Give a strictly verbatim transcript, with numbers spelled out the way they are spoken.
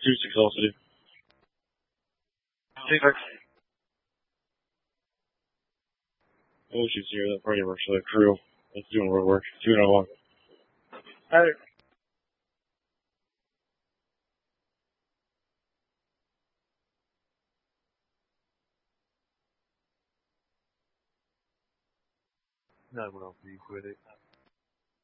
Too exhausted. Take back. Oh, she's here. That party works for the crew. That's doing road work. Two and a one. Hi. No, well, you quit it.